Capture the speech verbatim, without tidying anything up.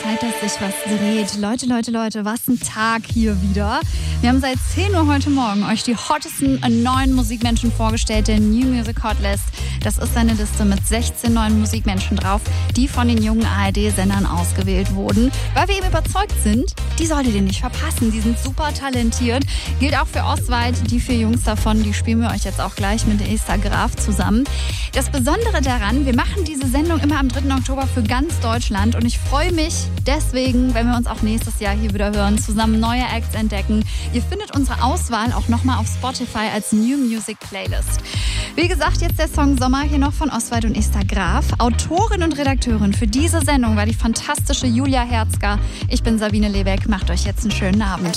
Zeit, dass sich was dreht. Leute, Leute, Leute, was ein Tag hier wieder. Wir haben seit zehn Uhr heute Morgen euch die hottesten neuen Musikmenschen vorgestellt, der New Music Hotlist. Das ist eine Liste mit sechzehn neuen Musikmenschen drauf, die von den jungen A R D-Sendern ausgewählt wurden. Weil wir eben überzeugt sind, die solltet ihr nicht verpassen. Die sind super talentiert. Gilt auch für Oswald. Die vier Jungs davon, die spielen wir euch jetzt auch gleich mit Esther Graf zusammen. Das Besondere daran, wir machen diese Sendung immer am dritten Oktober für ganz Deutschland und ich freue mich deswegen, wenn wir uns auch nächstes Jahr hier wieder hören, zusammen neue Acts entdecken. Ihr findet unsere Auswahl auch nochmal auf Spotify als New Music Playlist. Wie gesagt, jetzt der Song Sommer hier noch von Oswald und Esther Graf. Autorin und Redakteurin für diese Sendung war die fantastische Julia Herzger. Ich bin Sabine Lebeck. Macht euch jetzt einen schönen Abend.